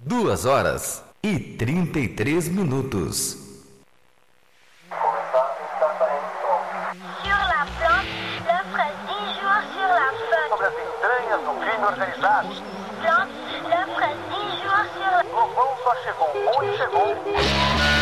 2h33. Sur la plante, l'œuf reste 10 jours sur la feuille. Sobre as entranhas do crime organizado. Plante, l'œuf reste 10 jours sur la... Lobão só chegou onde chegou